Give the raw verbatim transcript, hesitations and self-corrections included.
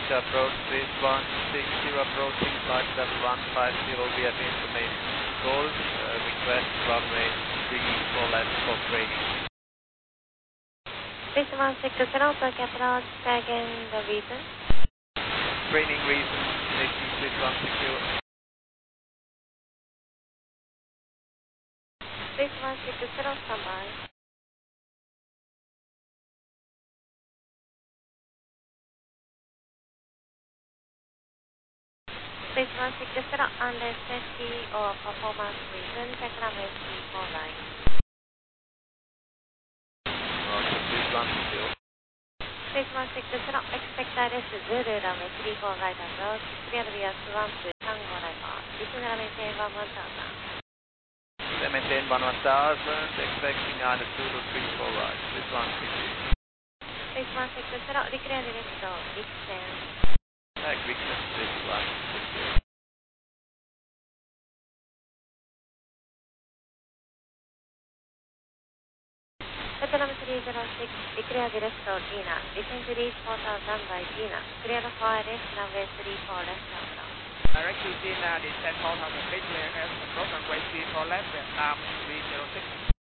to approach, please one six zero approaching, flight level one five zero, we have information gold, uh, request runway three four left for training. Space one six zero, Tokyo approach, say again the reason. Training reason, taking Space one six zero. Space one six zero, standby. Space one six zero, under safety or performance reason, take runway three four right. Roger, Space one six zero. Space one six zero, expect I R S Zulu, runway three four right approach, clear via Swan to Tango right on. Listener maintain one one thousand. They maintain one one thousand, expecting I R S Zulu three four right, Space one six zero. Space one six zero, declare direct on, descend. Uh, quickness, Space one six zero. Vietnam three zero six, declare direct on Gina. Descend to reach four thousand by Gina. Clear for I R S, runway three four left approach. Direct to Gina, descend four thousand feet, clear S, approach runway three four left, Vietnam three zero six.